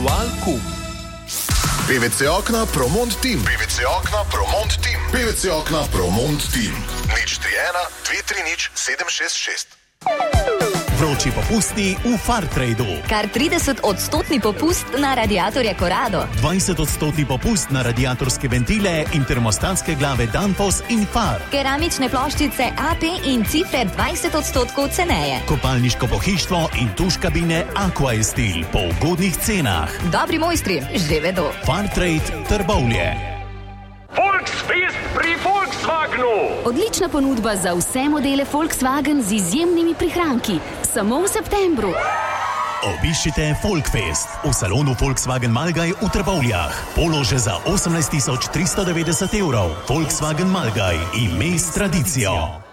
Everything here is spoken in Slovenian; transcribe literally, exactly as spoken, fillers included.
Mutual Q. P V C okna Promont Team. P V C okna Promont Team. P V C okna Promont Team. nič tri ena dve tri nič sedem šest šest. Vroči popusti v Fartradu. Kar trideset odstotni popust na radiatorje Corrado. dvajset odstotni popust na radiatorske ventile in termostatske glave Danfoss in Far. Keramične ploščice A P in cifre dvajset odstotkov ceneje. Kopalniško pohištvo in tuš kabine Aquastil po ugodnih cenah. Dobri mojstri že vedo. Fartrade Trbovlje. Volksfest pri Volkswagenu. Odlična ponudba za vse modele Volkswagen z izjemnimi prihranki. Samo v septembru. Obiščite Volksfest v salonu Volkswagen Malgaj v Trbovljah. Polože za osemnajst tisoč tristo devetdeset evrov. Volkswagen Malgaj, ime s tradicijo.